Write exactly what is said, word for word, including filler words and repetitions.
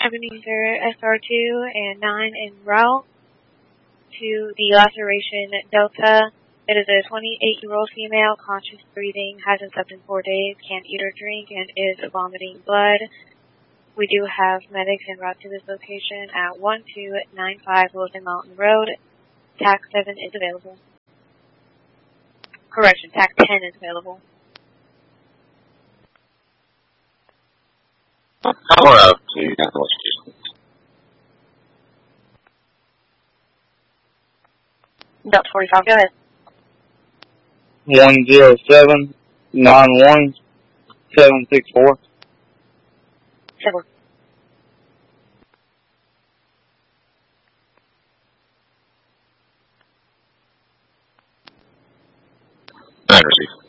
Ebenezer S R two and nine en route to the laceration Delta. It is a twenty-eight-year-old female, conscious breathing, hasn't slept in four days, can't eat or drink, and is vomiting blood. We do have medics en route to this location at one two nine five Wilson Mountain Road. T A C seven is available. Correction, T A C ten is available. Power up to North. Delta forty-five, go ahead. one zero seven nine one seven six four. Seven. Nine receive.